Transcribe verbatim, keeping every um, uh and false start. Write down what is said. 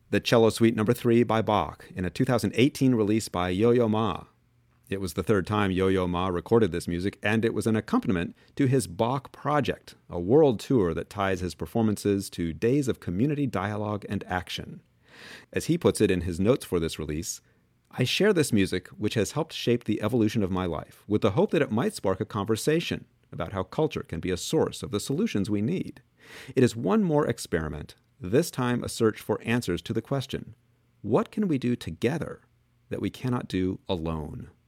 The Cello Suite Number three by Bach in a two thousand eighteen release by Yo-Yo Ma. It was the third time Yo-Yo Ma recorded this music, and it was an accompaniment to his Bach Project, a world tour that ties his performances to days of community dialogue and action. As he puts it in his notes for this release, I share this music, which has helped shape the evolution of my life, with the hope that it might spark a conversation about how culture can be a source of the solutions we need. It is one more experiment, this time a search for answers to the question, what can we do together that we cannot do alone?